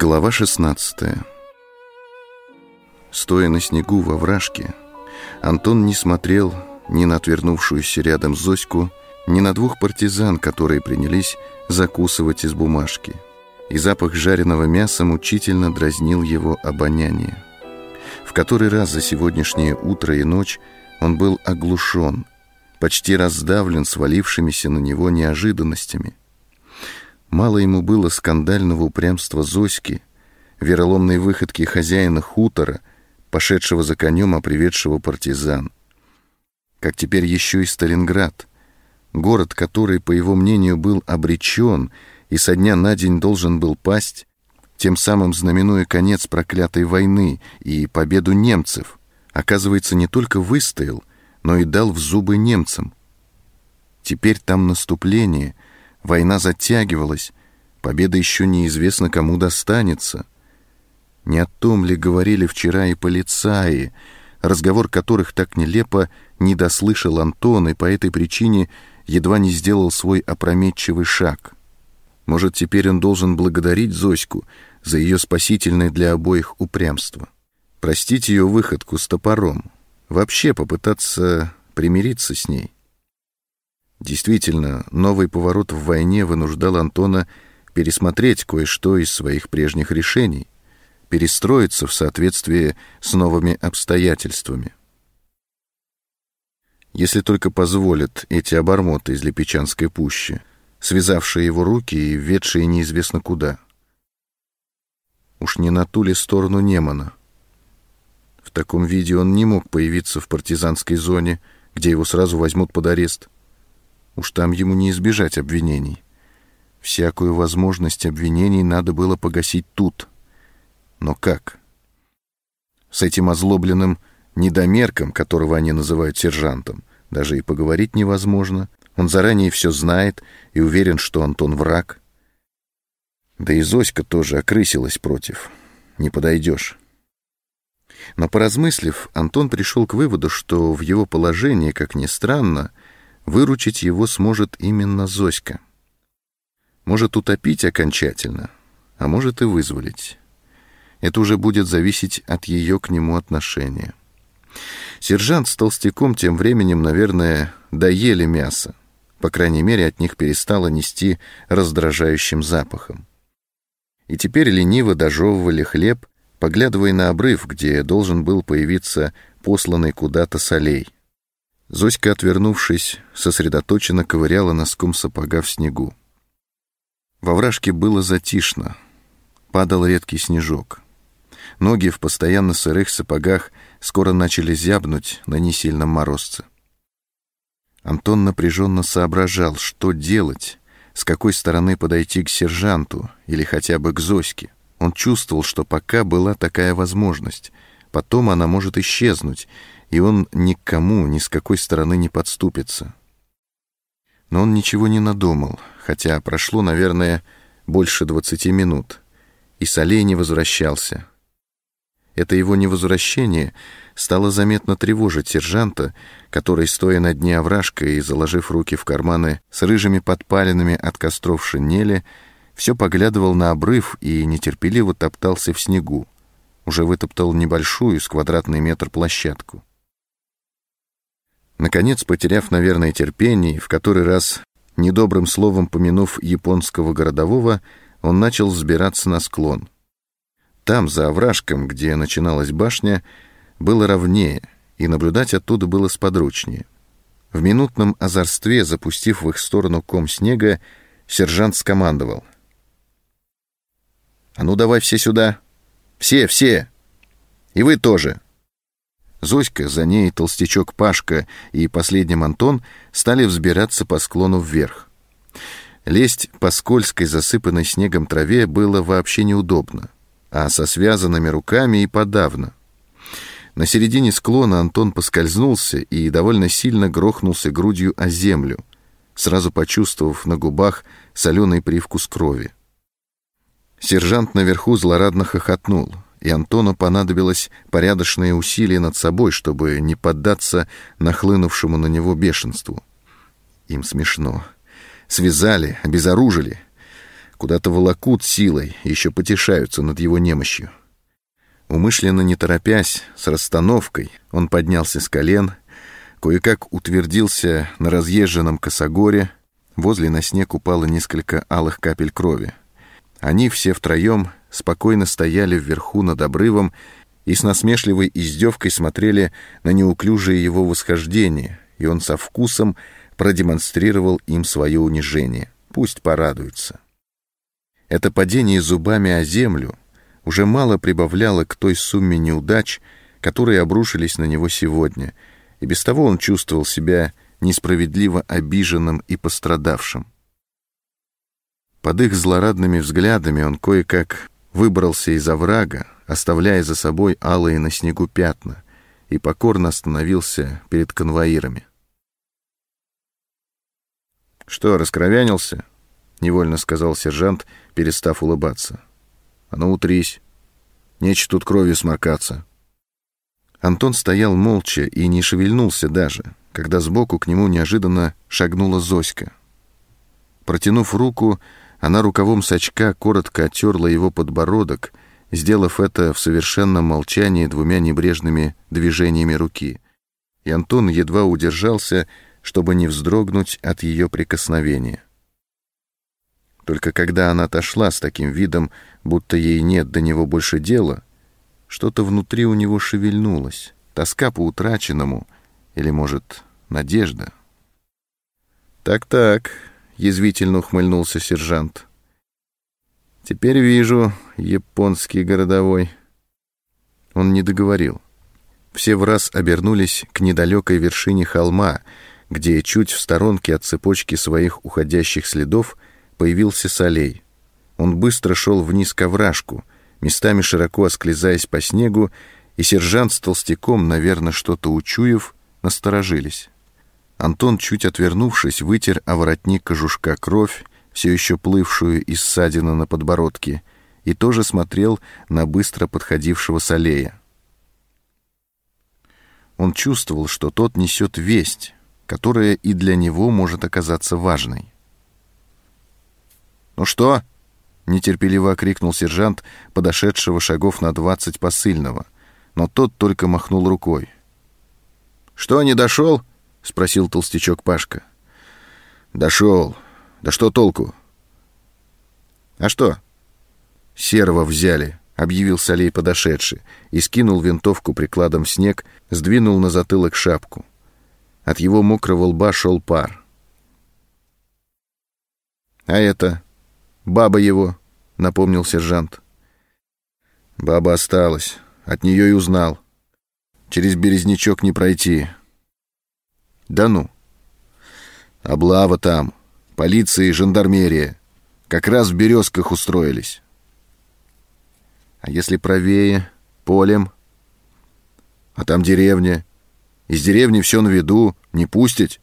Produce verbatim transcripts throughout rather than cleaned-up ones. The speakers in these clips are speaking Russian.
Глава шестнадцатая. Стоя на снегу во овражке, Антон не смотрел ни на отвернувшуюся рядом Зоську, ни на двух партизан, которые принялись закусывать из бумажки, и запах жареного мяса мучительно дразнил его обоняние. В который раз за сегодняшнее утро и ночь он был оглушен, почти раздавлен свалившимися на него неожиданностями. Мало ему было скандального упрямства Зоськи, вероломной выходки хозяина хутора, пошедшего за конем, а приведшего партизан. Как теперь еще и Сталинград, город, который, по его мнению, был обречен и со дня на день должен был пасть, тем самым знаменуя конец проклятой войны и победу немцев, оказывается, не только выстоял, но и дал в зубы немцам. Теперь там наступление, война затягивалась, победа еще неизвестно кому достанется. Не о том ли говорили вчера и полицаи, разговор которых так нелепо не дослышал Антон и по этой причине едва не сделал свой опрометчивый шаг. Может, теперь он должен благодарить Зоську за ее спасительное для обоих упрямство, простить ее выходку с топором, вообще попытаться примириться с ней. Действительно, новый поворот в войне вынуждал Антона пересмотреть кое-что из своих прежних решений, перестроиться в соответствии с новыми обстоятельствами. Если только позволят эти обормоты из Липичанской пущи, связавшие его руки и ведшие неизвестно куда. Уж не на ту ли сторону Немана? В таком виде он не мог появиться в партизанской зоне, где его сразу возьмут под арест. Уж там ему не избежать обвинений. Всякую возможность обвинений надо было погасить тут. Но как? С этим озлобленным недомерком, которого они называют сержантом, даже и поговорить невозможно. Он заранее все знает и уверен, что Антон враг. Да и Зоська тоже окрысилась против. Не подойдешь. Но поразмыслив, Антон пришел к выводу, что в его положении, как ни странно, выручить его сможет именно Зоська. Может утопить окончательно, а может и вызволить. Это уже будет зависеть от ее к нему отношения. Сержант с толстяком тем временем, наверное, доели мясо. По крайней мере, от них перестало нести раздражающим запахом. И теперь лениво дожевывали хлеб, поглядывая на обрыв, где должен был появиться посланный куда-то солей. Зоська, отвернувшись, сосредоточенно ковыряла носком сапога в снегу. Во овражке было затишно. Падал редкий снежок. Ноги в постоянно сырых сапогах скоро начали зябнуть на несильном морозце. Антон напряженно соображал, что делать, с какой стороны подойти к сержанту или хотя бы к Зоське. Он чувствовал, что пока была такая возможность, потом она может исчезнуть, и он ни к кому, ни с какой стороны не подступится. Но он ничего не надумал, хотя прошло, наверное, больше двадцати минут, и солей не возвращался. Это его невозвращение стало заметно тревожить сержанта, который, стоя на дне овражка и заложив руки в карманы с рыжими подпалинами от костров шинели, все поглядывал на обрыв и нетерпеливо топтался в снегу. Уже вытоптал небольшую с квадратный метр площадку. Наконец, потеряв, наверное, терпение, в который раз, недобрым словом помянув японского городового, он начал взбираться на склон. Там, за овражком, где начиналась башня, было ровнее, и наблюдать оттуда было сподручнее. В минутном озорстве, запустив в их сторону ком снега, сержант скомандовал: «А ну давай все сюда! Все, все! И вы тоже!» Зоська, за ней толстячок Пашка и последним Антон стали взбираться по склону вверх. Лезть по скользкой, засыпанной снегом траве было вообще неудобно, а со связанными руками и подавно. На середине склона Антон поскользнулся и довольно сильно грохнулся грудью о землю, сразу почувствовав на губах соленый привкус крови. Сержант наверху злорадно хохотнул, и Антону понадобилось порядочное усилие над собой, чтобы не поддаться нахлынувшему на него бешенству. Им смешно. Связали, обезоружили. Куда-то волокут силой, еще потешаются над его немощью. Умышленно не торопясь, с расстановкой, он поднялся с колен, кое-как утвердился на разъезженном косогоре. Возле на снег упало несколько алых капель крови. Они все втроем спокойно стояли вверху над обрывом и с насмешливой издевкой смотрели на неуклюжее его восхождение, и он со вкусом продемонстрировал им свое унижение. Пусть порадуются. Это падение зубами о землю уже мало прибавляло к той сумме неудач, которые обрушились на него сегодня, и без того он чувствовал себя несправедливо обиженным и пострадавшим. Под их злорадными взглядами он кое-как выбрался из оврага, оставляя за собой алые на снегу пятна, и покорно остановился перед конвоирами. «Что, раскровянился?» — невольно сказал сержант, перестав улыбаться. «А ну, утрись. Нечего тут кровью сморкаться». Антон стоял молча и не шевельнулся даже, когда сбоку к нему неожиданно шагнула Зоська. Протянув руку, она рукавом сачка коротко оттерла его подбородок, сделав это в совершенном молчании двумя небрежными движениями руки. И Антон едва удержался, чтобы не вздрогнуть от ее прикосновения. Только когда она отошла с таким видом, будто ей нет до него больше дела, что-то внутри у него шевельнулось, тоска по утраченному или, может, надежда. «Так-так», — язвительно ухмыльнулся сержант. «Теперь вижу, японский городовой». Он не договорил. Все враз обернулись к недалекой вершине холма, где чуть в сторонке от цепочки своих уходящих следов появился Солей. Он быстро шел вниз к овражку, местами широко осклизаясь по снегу, и сержант с толстяком, наверное, что-то учуяв, насторожились. Антон, чуть отвернувшись, вытер о воротник кожушка кровь, все еще плывшую из ссадины на подбородке, и тоже смотрел на быстро подходившего Солея. Он чувствовал, что тот несет весть, которая и для него может оказаться важной. «Ну что?» — нетерпеливо окрикнул сержант, подошедшего шагов на двадцать посыльного, но тот только махнул рукой. «Что, не дошел?» — спросил толстячок Пашка. «Дошел. Да что толку?» «А что?» «Серого взяли», — объявил Солей подошедший, и скинул винтовку прикладом в снег, сдвинул на затылок шапку. От его мокрого лба шел пар. «А это? Баба его», — напомнил сержант. «Баба осталась. От нее и узнал. Через Березнячок не пройти». «Да ну!» «Облава там. Полиция и жандармерия. Как раз в Березках устроились». «А если правее, полем?» «А там деревня. Из деревни все на виду. Не пустить?»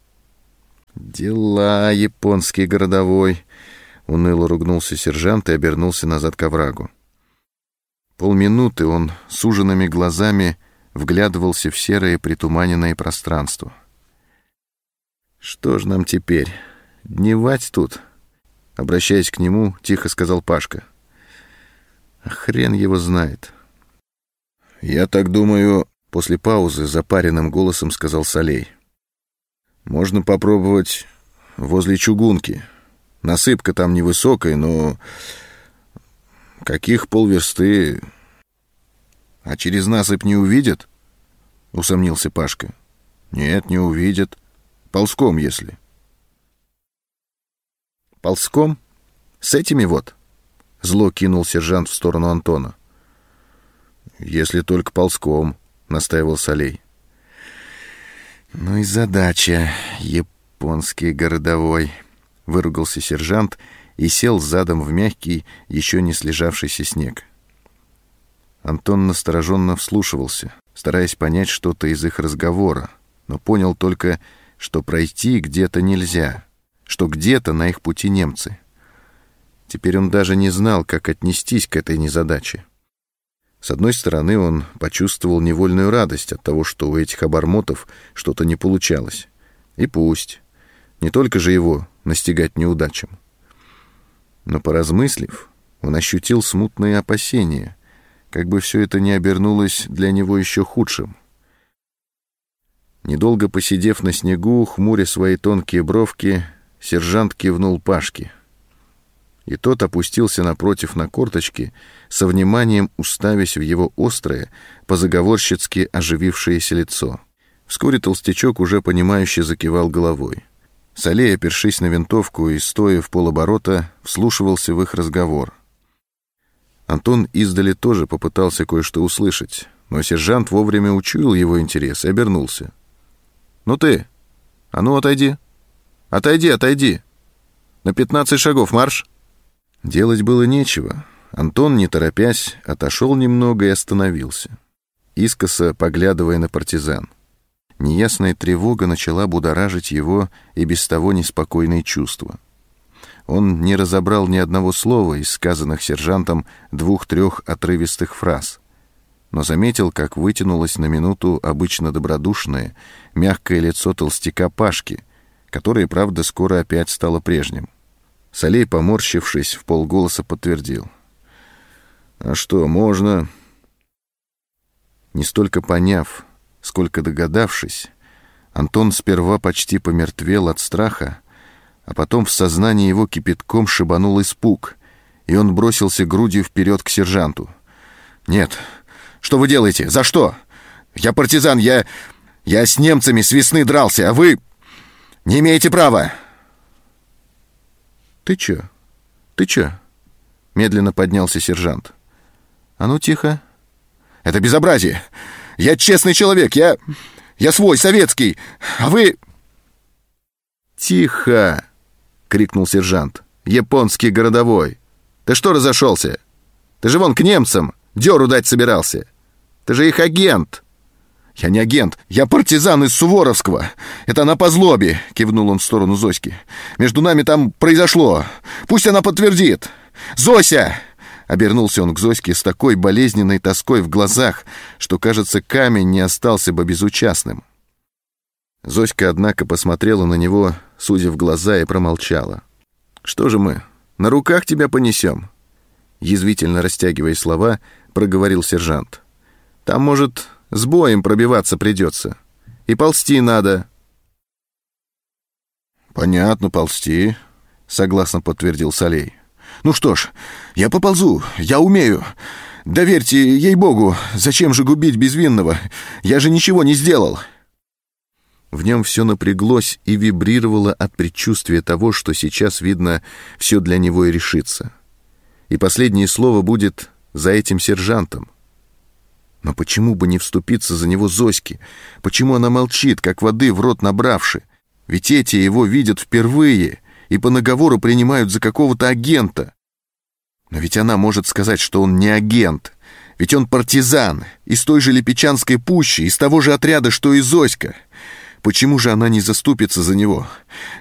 «Дела, японский городовой!» — уныло ругнулся сержант и обернулся назад к оврагу. Полминуты он суженными глазами вглядывался в серое притуманенное пространство. «Что ж нам теперь? Дневать тут?» Обращаясь к нему, тихо сказал Пашка. «А хрен его знает». «Я так думаю...» — после паузы запаренным голосом сказал Солей. «Можно попробовать возле чугунки. Насыпка там невысокая, но... Каких полверсты... А через насыпь не увидят?» — усомнился Пашка. «Нет, не увидят. Ползком, если». «Ползком? С этими вот?» — зло кинул сержант в сторону Антона. «Если только ползком», — настаивал Солей. «Ну и задача, японский городовой», — выругался сержант и сел задом в мягкий, еще не слежавшийся снег. Антон настороженно вслушивался, стараясь понять что-то из их разговора, но понял только, что пройти где-то нельзя, что где-то на их пути немцы. Теперь он даже не знал, как отнестись к этой незадаче. С одной стороны, он почувствовал невольную радость от того, что у этих обормотов что-то не получалось. И пусть. Не только же его настигать неудачам. Но, поразмыслив, он ощутил смутные опасения, как бы все это не обернулось для него еще худшим. Недолго посидев на снегу, хмуря свои тонкие бровки, сержант кивнул Пашке. И тот опустился напротив на корточки, со вниманием уставясь в его острое, по-заговорщицки оживившееся лицо. Вскоре толстячок уже понимающе закивал головой. Солей, опершись на винтовку и стоя в полоборота, вслушивался в их разговор. Антон издали тоже попытался кое-что услышать, но сержант вовремя учуял его интерес и обернулся. «Ну ты! А ну отойди! Отойди, отойди! На пятнадцать шагов марш!» Делать было нечего. Антон, не торопясь, отошел немного и остановился, искоса поглядывая на партизан. Неясная тревога начала будоражить его и без того неспокойные чувства. Он не разобрал ни одного слова из сказанных сержантом двух-трех отрывистых фраз, но заметил, как вытянулось на минуту обычно добродушное, мягкое лицо толстяка Пашки, которое, правда, скоро опять стало прежним. Солей, поморщившись, вполголоса подтвердил: «А что, можно?» Не столько поняв, сколько догадавшись, Антон сперва почти помертвел от страха, а потом в сознании его кипятком шибанул испуг, и он бросился грудью вперед к сержанту. «Нет! Что вы делаете? За что? Я партизан, я... я с немцами с весны дрался, а вы не имеете права!» «Ты чё? Ты чё?» Медленно поднялся сержант. «А ну, тихо!» «Это безобразие! Я честный человек, я... я свой, советский, а вы...» «Тихо!» — крикнул сержант. «Японский городовой! Ты что разошелся? Ты же вон к немцам дёру дать собирался! Ты же их агент!» «Я не агент, я партизан из Суворовского. Это она по злобе», — кивнул он в сторону Зоськи. «Между нами там произошло. Пусть она подтвердит. Зося!» Обернулся он к Зоське с такой болезненной тоской в глазах, что, кажется, камень не остался бы безучастным. Зоська, однако, посмотрела на него, судя в глаза, и промолчала. «Что же мы, на руках тебя понесем?» Язвительно растягивая слова, проговорил сержант. «Там, может, с боем пробиваться придется. И ползти надо». «Понятно, ползти», — согласно подтвердил Солей. «Ну что ж, я поползу, я умею. Доверьте, ей-богу, зачем же губить безвинного? Я же ничего не сделал». В нем все напряглось и вибрировало от предчувствия того, что сейчас, видно, все для него и решится. И последнее слово будет за этим сержантом. Но почему бы не вступиться за него Зоське? Почему она молчит, как воды в рот набравши? Ведь эти его видят впервые и по наговору принимают за какого-то агента. Но ведь она может сказать, что он не агент. Ведь он партизан, из той же Липечанской пущи, из того же отряда, что и Зоська. Почему же она не заступится за него?